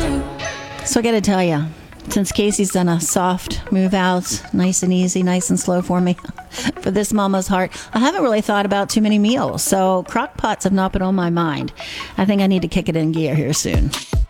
So I got to tell you, since Casey's done a soft move out, nice and easy, nice and slow for me, for this mama's heart, I haven't really thought about too many meals. So crock pots have not been on my mind. I think I need to kick it in gear here soon.